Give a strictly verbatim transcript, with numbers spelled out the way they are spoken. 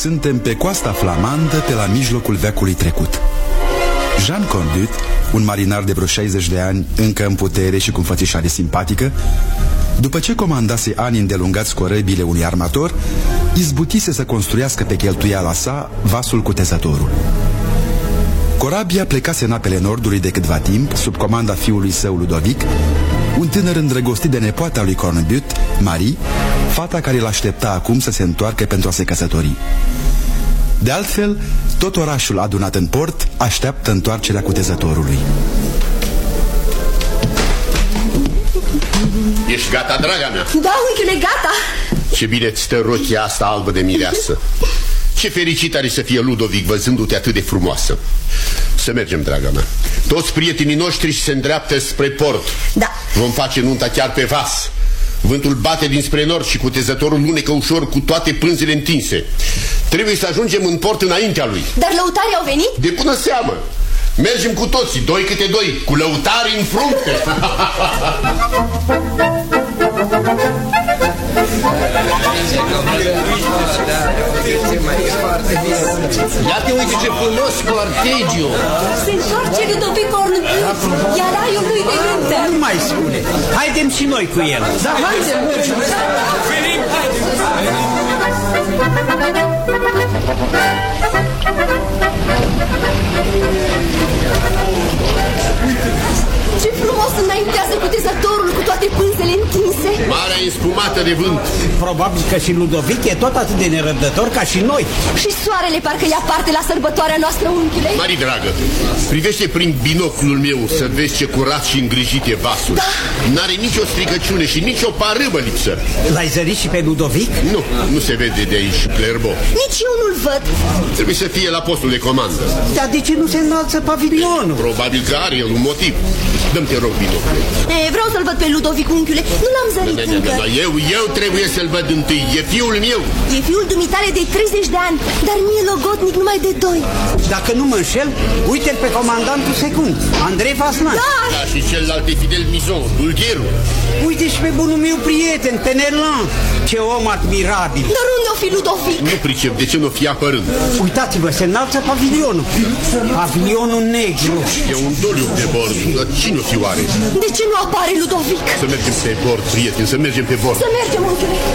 suntem pe coasta flamandă, pe la mijlocul veacului trecut. Jean Cornbutte, un marinar de vreo șaizeci de ani, încă în putere și cu înfățișare simpatică, după ce comandase ani îndelungați corăbile unui armator, izbutise să construiască pe cheltuiala sa vasul Cutezătorul. Corabia plecase în apele nordului de câtva timp, sub comanda fiului său Ludovic, un tânăr îndrăgostit de nepoata lui Cornbutte, Marie, fata care îl aștepta acum să se întoarcă pentru a se căsători. De altfel, tot orașul adunat în port așteaptă întoarcerea Cutezătorului. Ești gata, draga mea? Da, unchiule, gata. Ce bine ți stă rochia asta albă de mireasă. Ce fericit are să fie Ludovic văzându-te atât de frumoasă. Să mergem, draga mea. Toți prietenii noștri se îndreaptă spre port. Da. Vom face nunta chiar pe vas. Vântul bate dinspre nord și Cutezătorul lunecă ușor cu toate pânzele întinse. Trebuie să ajungem în port înaintea lui. Dar lăutarii au venit? De bună seamă. Mergem cu toții, doi câte doi, cu lăutari în frunte. Ia-te, uite ce frumos cortegiu. Se întoarce Ludovic Cornbutte, iar raiul lui de nuntă. Nu mai spune. Haidem și noi cu el. Da, haidem. Ce frumos înaintează Cutezătorul cu toate pânzele întinse. Marea înspumată de vânt. Probabil că și Ludovic e tot atât de nerăbdător ca și noi. Și soarele parcă ia parte la sărbătoarea noastră, unchiule. Mari dragă, privește prin binoclul meu să vezi ce curat și îngrijit e vasul. Da. N-are nicio stricăciune și nicio parâmă lipsă. L-ai zărit și pe Ludovic? Nu, nu se vede de aici, Clerbo. Nici eu nu-l văd. Trebuie să fie la postul de comandă. Dar de ce nu se înalță pavilionul? Probabil că are el un motiv. Dă-mi, te rog, binoclul. E, vreau să-l văd pe Ludovic, unchiule. Nu l-am zărit da, da, încă. da, da. Eu, eu trebuie să-l văd întâi. E fiul meu. E fiul dumitale de treizeci de ani, dar mie logotnic numai de doi. Dacă nu mă înșel, uite-l pe comandantul secund, Andrei Vasnan. Da! Da, și celălalt e Fidel Mizon, bulgherul. Uite și pe bunul meu prieten, Tenerlan. Ce om admirabil. Dar unde o fi Ludovic? Nu pricep, de ce nu fi apărând? Uitați-vă, se înalță pavilionul. Pavilionul negru. E un doliu de bord. Dar cine o fi oare? De ce nu apare Ludovic? Să mergem pe bord, prieteni, să mergem pe bord. Să mergem, unchiule.